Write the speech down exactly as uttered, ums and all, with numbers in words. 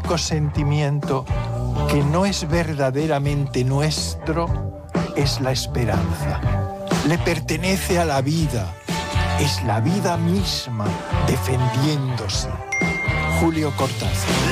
único sentimiento que no es verdaderamente nuestro es la esperanza. Le pertenece a la vida. Es la vida misma defendiéndose. Julio Cortázar.